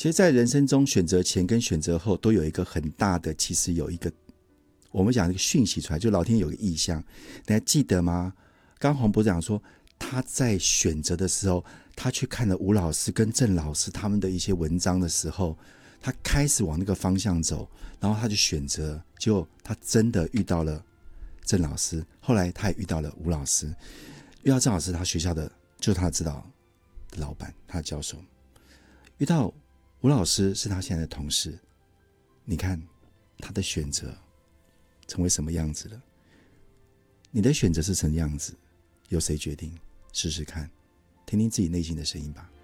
其实在人生中选择前跟选择后都有一个很大的，其实有一个我们讲一个讯息出来，就老天有个意向，你还记得吗？刚刚黄博士讲说他在选择的时候，他去看了吴老师跟郑老师他们的一些文章的时候，他开始往那个方向走，然后他就选择，结果他真的遇到了郑老师，后来他也遇到了吴老师，遇到郑老师他学校的就是他知道的老板，他的教授，遇到吴老师是他现在的同事，你看他的选择成为什么样子了？你的选择是什么样子？由谁决定？试试看，听听自己内心的声音吧。